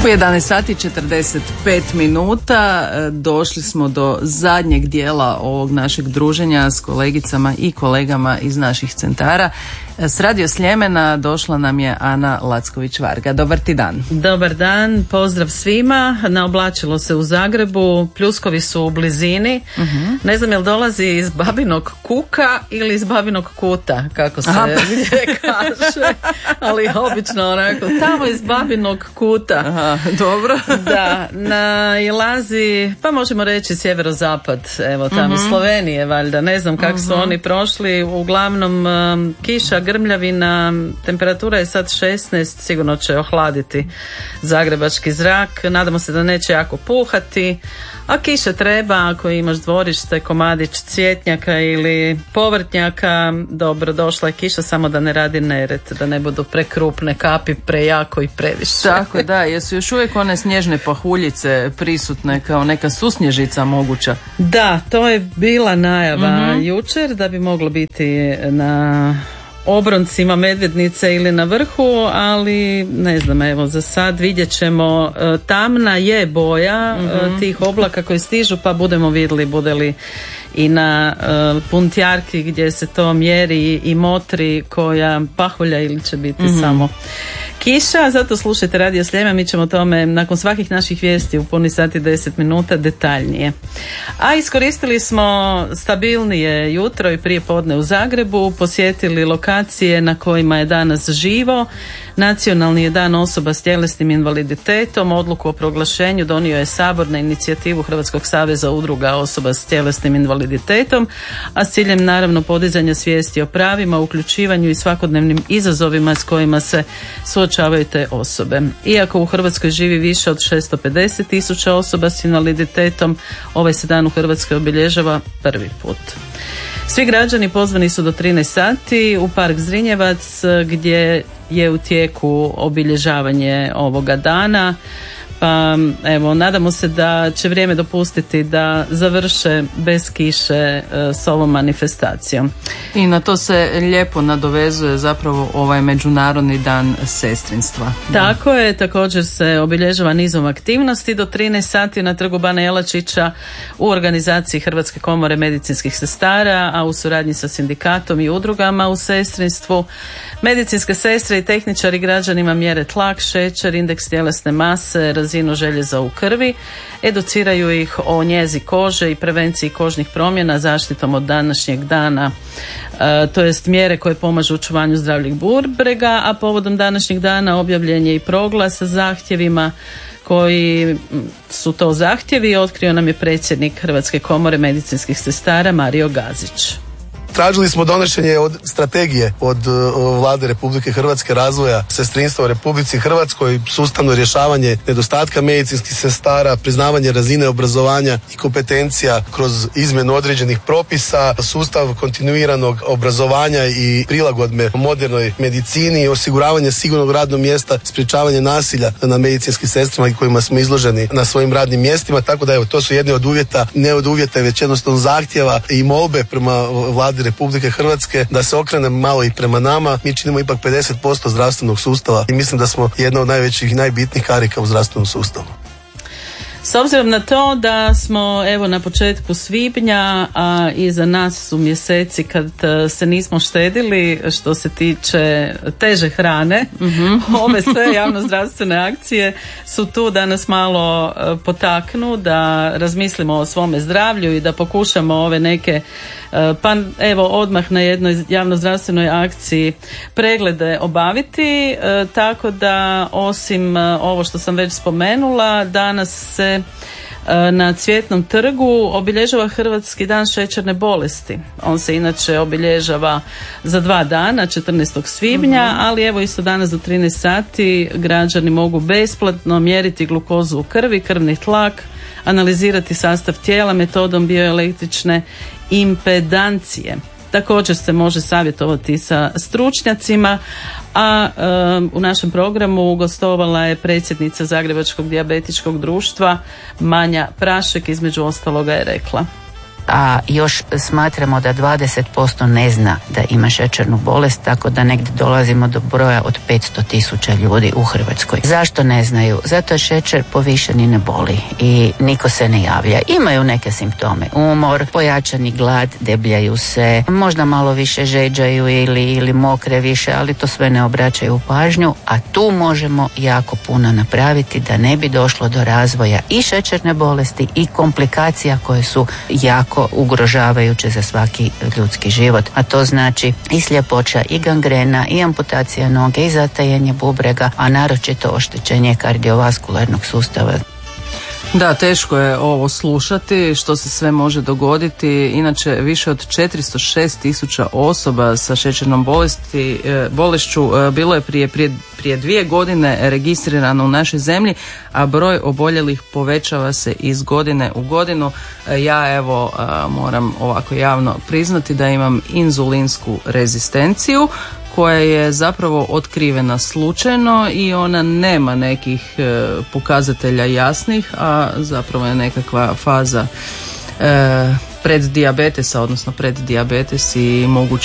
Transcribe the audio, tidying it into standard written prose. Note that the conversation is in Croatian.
U 11 sati 45 minuta došli smo do zadnjeg dijela ovog našeg druženja s kolegicama i kolegama iz naših centara. S Radio Sljemena došla nam je Ana Lacković-Varga. Dobar ti dan. Dobar dan, pozdrav svima. Naoblačilo se u Zagrebu, pljuskovi su u blizini. Ne znam jel dolazi iz babinog kuka ili iz babinog kuta, kako se gdje kaže, ali obično onako tamo iz babinog kuta. Aha, dobro. Da, nailazi, pa možemo reći sjeverozapad, evo tamo iz Slovenije valjda, ne znam kako su oni prošli, uglavnom kiša, grmljavina, temperatura je sad 16, sigurno će ohladiti zagrebački zrak, nadamo se da neće jako puhati, a kiše treba ako imaš dvorište, komadić cvjetnjaka ili povrtnjaka, dobro, došla je kiša, samo da ne radi nered, da ne budu prekrupne kapi, prejako i previše. Tako da, jesu još uvijek one snježne pahuljice prisutne kao neka susnježica moguća? Da, to je bila najava jučer da bi moglo biti na obroncima Medvednice ili na vrhu, ali ne znam, evo za sad vidjet ćemo. Tamna je boja tih oblaka koji stižu, pa budemo vidjeli bude li i na Puntjarki gdje se to mjeri i motri koja pahulja ili će biti samo kiša. Zato slušajte Radio Sljeme, mi ćemo o tome nakon svakih naših vijesti u puni sati 10 minuta detaljnije. A iskoristili smo stabilnije jutro i prije podne u Zagrebu, posjetili lokacije na kojima je danas živo. Nacionalni je dan osoba s tjelesnim invaliditetom. Odluku o proglašenju donio je Sabor na inicijativu Hrvatskog saveza udruga osoba s tjelesnim invaliditetom, a s ciljem naravno podizanja svijesti o pravima, uključivanju i svakodnevnim izazovima s kojima se suočavaju te osobe. Iako u Hrvatskoj živi više od 650.000 osoba s invaliditetom, ovaj se dan u Hrvatskoj obilježava prvi put. Svi građani pozvani su do 13 sati u Park Zrinjevac gdje je u tijeku obilježavanje ovoga dana. Pa evo, nadamo se da će vrijeme dopustiti da završe bez kiše s ovom manifestacijom. I na to se lijepo nadovezuje zapravo ovaj Međunarodni dan sestrinstva. Tako je, također se obilježava nizom aktivnosti do 13 sati na Trgu Bana Jelačića u organizaciji Hrvatske komore medicinskih sestara, a u suradnji sa sindikatom i udrugama u sestrinstvu. Medicinske sestre i tehničari građanima mjere tlak, šećer, indeks tjelesne mase, razinu željeza u krvi, educiraju ih o njezi kože i prevenciji kožnih promjena zaštitom od današnjeg dana, to jest mjere koje pomažu očuvanju zdravljeg bubrega, a povodom današnjeg dana objavljen je i proglas sa zahtjevima. Koji su to zahtjevi otkrio nam je predsjednik Hrvatske komore medicinskih sestara Mario Gazić. Tražili smo donošenje od strategije od Vlade Republike Hrvatske razvoja sestrinstva u Republici Hrvatskoj, sustavno rješavanje nedostatka medicinskih sestara, priznavanje razine obrazovanja i kompetencija kroz izmjenu određenih propisa, sustav kontinuiranog obrazovanja i prilagodbe modernoj medicini, osiguravanje sigurnog radnog mjesta, sprječavanje nasilja na medicinskim sestrama i kojima smo izloženi na svojim radnim mjestima, tako da evo, to su jedni od uvjeta, ne od uvjeta, već jednostavno zahtjeva i molbe prema Vladi Republike Hrvatske da se okrene malo i prema nama. Mi činimo ipak 50% zdravstvenog sustava i mislim da smo jedna od najvećih i najbitnijih karika u zdravstvenom sustavu. S obzirom na to da smo evo na početku svibnja, a iza nas su mjeseci kad se nismo štedili što se tiče teže hrane, ove sve javnozdravstvene akcije su tu da nas malo potaknu, da razmislimo o svome zdravlju i da pokušamo ove neke, pa evo odmah na jednoj javnozdravstvenoj akciji preglede obaviti, tako da osim ovo što sam već spomenula, danas se na Cvjetnom trgu obilježava Hrvatski dan šećerne bolesti. On se inače obilježava za 2 dana, 14. svibnja, ali evo isto danas do 13 sati građani mogu besplatno mjeriti glukozu u krvi, krvni tlak, analizirati sastav tijela metodom bioelektrične impedancije. Također se može savjetovati sa stručnjacima, a u našem programu gostovala je predsjednica Zagrebačkog dijabetičkog društva Manja Prašek, između ostaloga je rekla. a još smatramo da 20% ne zna da ima šećernu bolest, tako da negdje dolazimo do broja od 500.000 ljudi u Hrvatskoj. Zašto ne znaju? Zato je šećer povišeni ne boli i niko se ne javlja. Imaju neke simptome, umor, pojačani glad, debljaju se, možda malo više žeđaju ili mokre više, ali to sve ne obraćaju pažnju, a tu možemo jako puno napraviti da ne bi došlo do razvoja i šećerne bolesti i komplikacija koje su jako ugrožavajuće za svaki ljudski život, a to znači i sljepoća, i gangrena, i amputacija noge, i zatajenje bubrega, a naročito oštećenje kardiovaskularnog sustava. Da, teško je ovo slušati, što se sve može dogoditi. Inače, više od 406.000 osoba sa šećernom bolešću bilo je prije 2 godine registrirano u našoj zemlji, a broj oboljelih povećava se iz godine u godinu. Ja evo moram ovako javno priznati da imam inzulinsku rezistenciju, koja je zapravo otkrivena slučajno i ona nema nekih pokazatelja jasnih, a zapravo je nekakva faza preddiabetesa, odnosno preddiabetes i mogući